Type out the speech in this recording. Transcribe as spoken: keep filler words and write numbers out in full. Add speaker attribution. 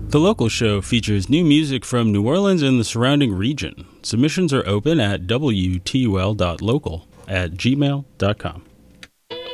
Speaker 1: The Local Show features new music from New Orleans and the surrounding region. Submissions are open at w t u l dot local at gmail dot com.